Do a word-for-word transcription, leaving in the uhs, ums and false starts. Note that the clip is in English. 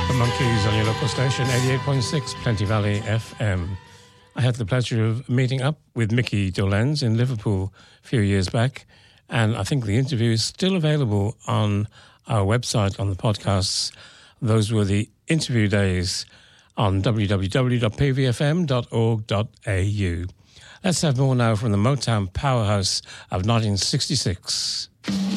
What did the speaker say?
The Monkees on your local station, eighty-eight point six Plenty Valley F M. I had the pleasure of meeting up with Mickey Dolenz in Liverpool a few years back, and I think the interview is still available on our website on the podcasts. Those were the interview days on w w w dot p v f m dot org dot a u. Let's have more now from the Motown powerhouse of nineteen sixty-six.